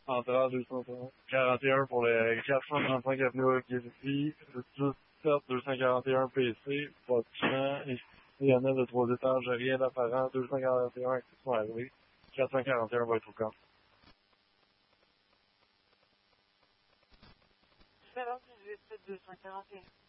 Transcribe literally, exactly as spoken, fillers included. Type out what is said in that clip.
Entrant deux cent quarante et un pour le quatre cent trente-cinq avenue Gilby, dix-sept deux cent quarante et un P C, pas de champ, institutionnel de trois étages, rien d'apparent, deux cent quarante et un accession arrivée, quatre cent quarante et un va être au camp. C'est là, deux cent quarante et un.